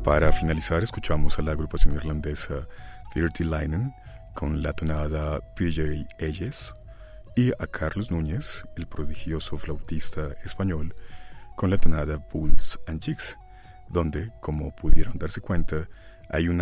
Para finalizar, escuchamos a la agrupación irlandesa Dirty Linen con la tonada PJ Eyes y a Carlos Núñez, el prodigioso flautista español, con la tonada Bulls and Jigs, donde, como pudieron darse cuenta, hay una